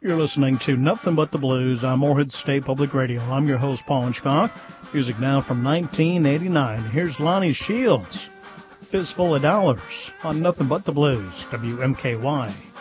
You're listening to Nothing But the Blues on Morehead State Public Radio. I'm your host, Paul Inchcock. Music now from 1989. Here's Lonnie Shields, Fistful of Dollars on Nothing But the Blues, WMKY.